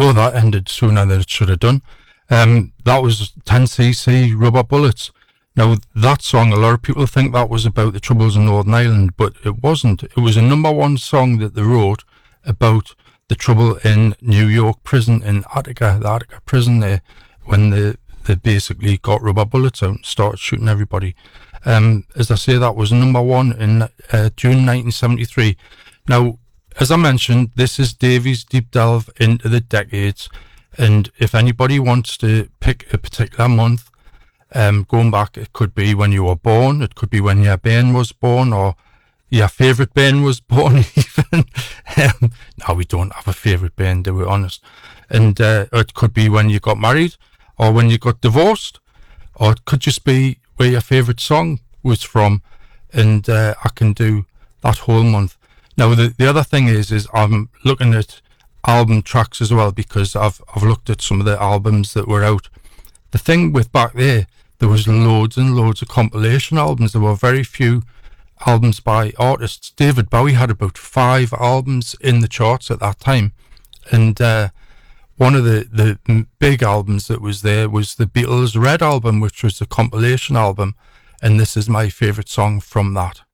although that ended sooner than it should have done. That was 10cc Rubber Bullets. Now, that song, a lot of people think that was about the Troubles in Northern Ireland, but it wasn't. It was a number one song that they wrote about the trouble in New York prison, in Attica, the Attica prison there, when they basically got rubber bullets out and started shooting everybody. As I say, that was number one in June 1973. Now, as I mentioned, this is Davy's Deep Delve into the decades, and if anybody wants to pick a particular month, going back, it could be when you were born, it could be when your band was born, or your favourite band was born even. No, we don't have a favourite band, to be honest. And it could be when you got married, or when you got divorced, or it could just be where your favourite song was from, and I can do that whole month. Now, the other thing is I'm looking at album tracks as well, because I've looked at some of the albums that were out. The thing with back there was loads and loads of compilation albums. There were very few albums by artists. David Bowie had about 5 albums in the charts at that time, and one of the big albums that was there was the Beatles' Red Album, which was a compilation album, and this is my favourite song from that.